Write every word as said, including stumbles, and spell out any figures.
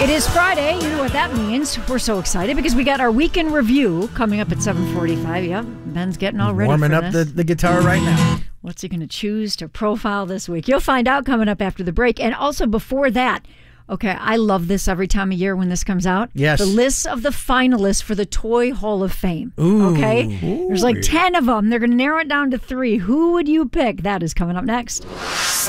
It is Friday. You know what that means. We're so excited because we got our weekend review coming up at seven forty-five. Yep, Ben's getting all ready Warming for up this. the, the guitar right now. What's he going to choose to profile this week? You'll find out coming up after the break. And also before that, okay, I love this every time of year when this comes out. Yes. The lists of the finalists for the Toy Hall of Fame. Ooh. Okay? Ooh. There's like ten of them. They're going to narrow it down to three. Who would you pick? That is coming up next.